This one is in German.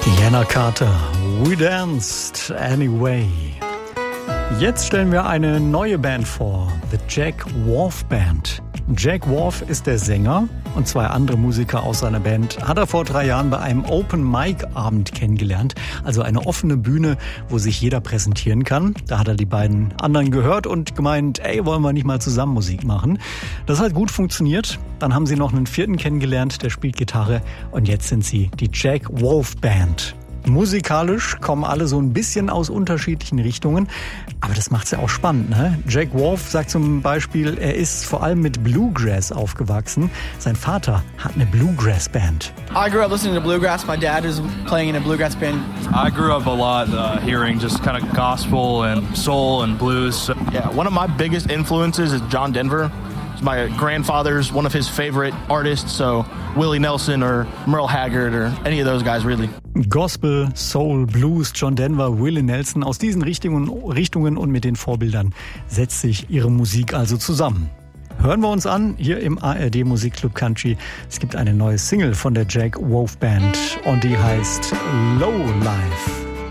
Diana Carter, We Danced Anyway. Jetzt stellen wir eine neue Band vor, The Jack Wolf Band. Jack Wolf ist der Sänger und zwei andere Musiker aus seiner Band hat er vor 3 Jahren bei einem Open-Mic-Abend kennengelernt. Also eine offene Bühne, wo sich jeder präsentieren kann. Da hat er die beiden anderen gehört und gemeint, ey, wollen wir nicht mal zusammen Musik machen? Das hat gut funktioniert. Dann haben sie noch einen 4. kennengelernt, der spielt Gitarre und jetzt sind sie die Jack Wolf Band. Musikalisch kommen alle so ein bisschen aus unterschiedlichen Richtungen, aber das macht's ja auch spannend, ne? Jack Wolf sagt zum Beispiel, er ist vor allem mit Bluegrass aufgewachsen. Sein Vater hat eine Bluegrass-Band. I grew up listening to bluegrass. My dad is playing in a bluegrass band. I grew up a lot hearing just kind of gospel and soul and blues. Yeah, one of my biggest influences is John Denver. My grandfather's one of his favorite artists, so Willie Nelson or Merle Haggard or any of those guys really. Gospel, Soul, Blues, John Denver, Willie Nelson, aus diesen Richtungen und mit den Vorbildern setzt sich ihre Musik also zusammen. Hören wir uns an, hier im ARD Musikclub Country. Es gibt eine neue Single von der Jack Wolf Band und die heißt Low Life.